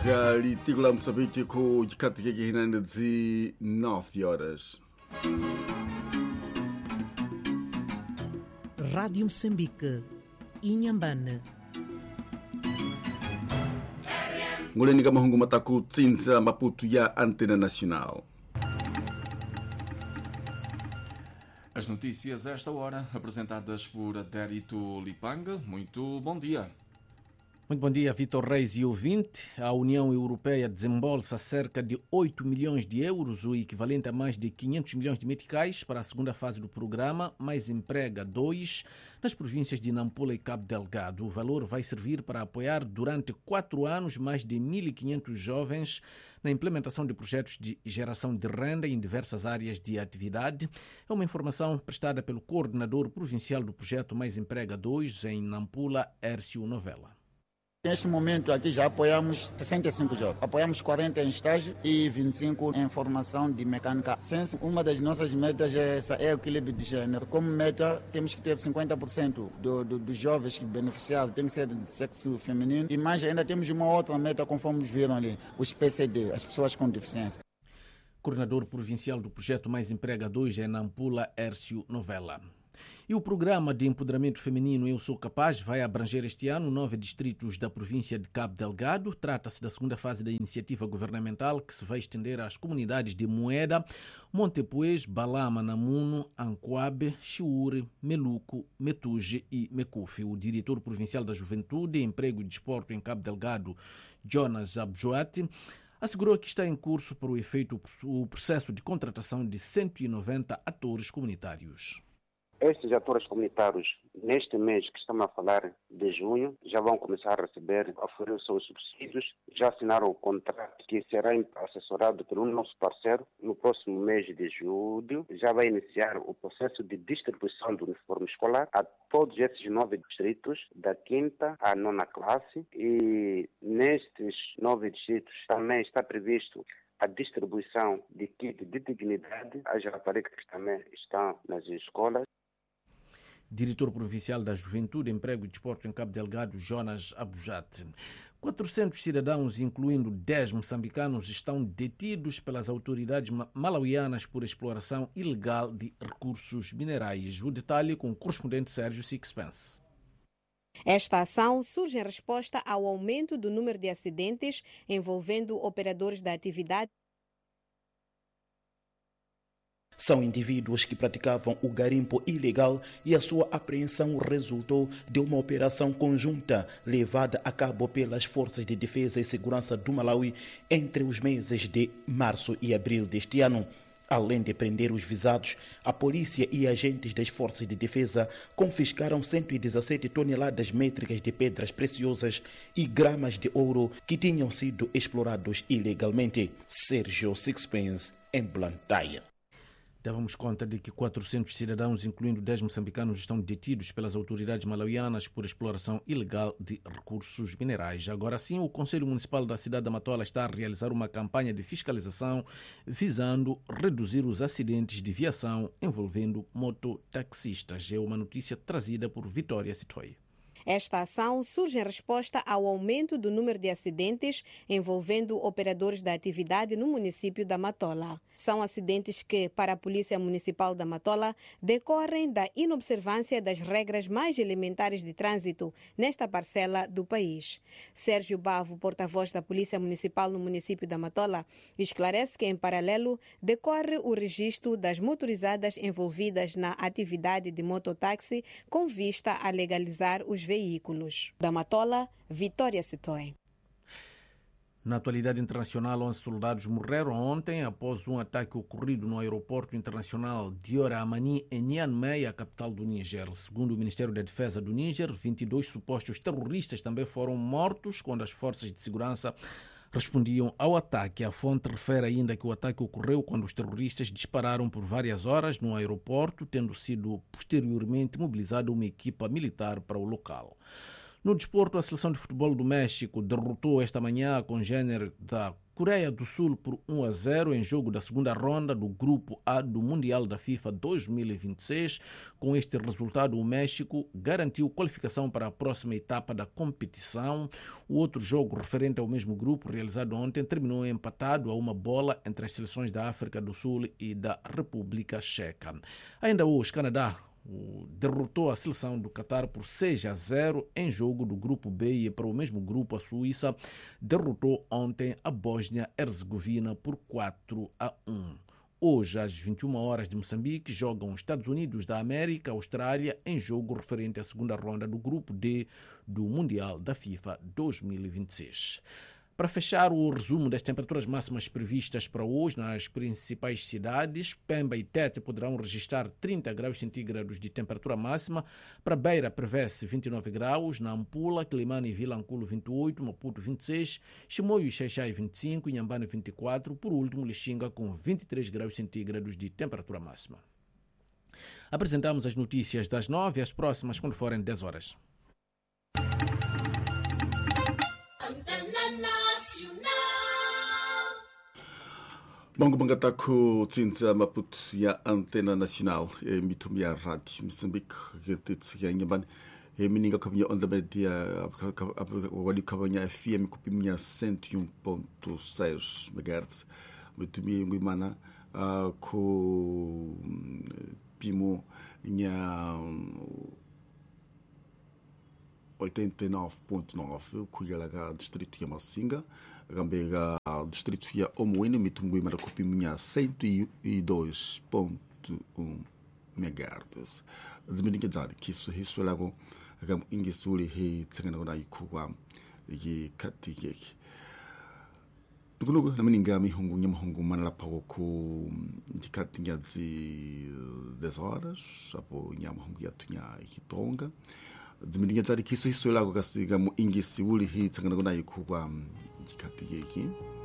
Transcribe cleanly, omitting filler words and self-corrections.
Litigula Moçambique com o Dicate que ainda de 9 horas. Rádio Moçambique, Inhambane. Ngulenika mahungu mataku tsinza Maputo ya Antena Nacional. As notícias a esta hora, apresentadas por Adérito Lipanga. Muito bom dia. Muito bom dia, Vitor Reis e ouvinte. A União Europeia desembolsa cerca de 8 milhões de euros, o equivalente a mais de 500 milhões de meticais, para a segunda fase do programa Mais Emprega 2, nas províncias de Nampula e Cabo Delgado. O valor vai servir para apoiar durante 4 anos mais de 1.500 jovens na implementação de projetos de geração de renda em diversas áreas de atividade. É uma informação prestada pelo coordenador provincial do projeto Mais Emprega 2 em Nampula, Hércio Novella. Neste momento aqui já apoiamos 65 jovens. Apoiamos 40 em estágio e 25 em formação de mecânica. Uma das nossas metas é essa, é o equilíbrio de gênero. Como meta, temos que ter 50% dos jovens que beneficiaram tem que ser de sexo feminino. E mais ainda temos uma outra meta, conforme viram ali, os PCD, as pessoas com deficiência. Coordenador provincial do projeto Mais Emprega 2 em Nampula, Hércio Novella. E o programa de empoderamento feminino Eu Sou Capaz vai abranger este ano 9 distritos da província de Cabo Delgado. Trata-se da segunda fase da iniciativa governamental que se vai estender às comunidades de Moeda, Montepuez, Balama, Namuno, Ancoabe, Chiure, Meluco, Metuge e Mecufe. O diretor provincial da Juventude, Emprego e Desporto em Cabo Delgado, Jonas Abjoati, assegurou que está em curso para o efeito o processo de contratação de 190 atores comunitários. Estes atores comunitários, neste mês que estamos a falar de junho, já vão começar a receber, a oferecer os seus subsídios, já assinaram o contrato que será assessorado por um nosso parceiro. No próximo mês de julho, já vai iniciar o processo de distribuição do uniforme escolar a todos esses 9 distritos, da 5ª à 9ª classe. E nestes 9 distritos também está previsto a distribuição de kit de dignidade às raparigas que também estão nas escolas. Diretor provincial da Juventude, Emprego e Desporto em Cabo Delgado, Jonas Abujate. 400 cidadãos, incluindo 10 moçambicanos, estão detidos pelas autoridades malauianas por exploração ilegal de recursos minerais. O detalhe com o correspondente Sérgio Sixpence. Esta ação surge em resposta ao aumento do número de acidentes envolvendo operadores da atividade. São indivíduos que praticavam o garimpo ilegal e a sua apreensão resultou de uma operação conjunta levada a cabo pelas Forças de Defesa e Segurança do Malawi entre os meses de março e abril deste ano. Além de prender os visados, a polícia e agentes das Forças de Defesa confiscaram 117 toneladas métricas de pedras preciosas e gramas de ouro que tinham sido explorados ilegalmente. Sérgio Sixpence, em Blantyre. Dávamos conta de que 400 cidadãos, incluindo 10 moçambicanos, estão detidos pelas autoridades malauianas por exploração ilegal de recursos minerais. Agora sim, o Conselho Municipal da cidade da Matola está a realizar uma campanha de fiscalização visando reduzir os acidentes de viação envolvendo mototaxistas. É uma notícia trazida por Vitória Sitoy. Esta ação surge em resposta ao aumento do número de acidentes envolvendo operadores da atividade no município da Matola. São acidentes que, para a Polícia Municipal da Matola, decorrem da inobservância das regras mais elementares de trânsito nesta parcela do país. Sérgio Bavo, porta-voz da Polícia Municipal no município da Matola, esclarece que, em paralelo, decorre o registro das motorizadas envolvidas na atividade de mototáxi com vista a legalizar os veículos. Da Matola, Vitória Sitoy. Na atualidade internacional, 11 soldados morreram ontem após um ataque ocorrido no aeroporto internacional Diora Amani, em Niamey, a capital do Níger. Segundo o Ministério da Defesa do Níger, 22 supostos terroristas também foram mortos quando as forças de segurança respondiam ao ataque. A fonte refere ainda que o ataque ocorreu quando os terroristas dispararam por várias horas no aeroporto, tendo sido posteriormente mobilizada uma equipa militar para o local. No desporto, a seleção de futebol do México derrotou esta manhã a congênere da Coreia do Sul por 1-0 em jogo da segunda ronda do Grupo A do Mundial da FIFA 2026. Com este resultado, o México garantiu qualificação para a próxima etapa da competição. O outro jogo referente ao mesmo grupo, realizado ontem, terminou empatado a uma bola entre as seleções da África do Sul e da República Checa. Ainda hoje, Canadá derrotou a seleção do Catar por 6-0 em jogo do Grupo B, e para o mesmo grupo a Suíça derrotou ontem a Bósnia-Herzegovina por 4-1. Hoje, às 21 horas de Moçambique, jogam os Estados Unidos da América, Austrália, em jogo referente à segunda ronda do Grupo D do Mundial da FIFA 2026. Para fechar o resumo das temperaturas máximas previstas para hoje nas principais cidades, Pemba e Tete poderão registrar 30 graus centígrados de temperatura máxima. Para Beira prevê-se 29 graus, Nampula, Quilimane e Vilanculo 28, Maputo 26, Chimoio e Xaixai 25, Inhambane 24, por último Lixinga com 23 graus centígrados de temperatura máxima. Apresentamos as notícias das 9 às próximas quando forem 10 horas. Bongo bangata ku tsinza Maputo ya Antena Nacional mitumia Rádio Moçambique que nyaban mininga kabnya onda media wali kabnya FM kupimnya 101.6 MHz mitumi ngimana ku pimo nya 89.9 kuyalaga distrito ya Masinga Gambega distrito ya Omoine mitungui marakupi minha 102.1 MHz. Zimini kizari kisu hisu lago agam ingisuli he tsangana kona ikuwa yi kati yeki. Nukunugu na mininga mihungu nyamahungu manala pago ku kati nyazi 10 horas apo nyamahungu yatunya ikitonga. Zimininga zari kisu hisu lago kasiga mu ingisi uli he tsangana kona ikuwa kati yeki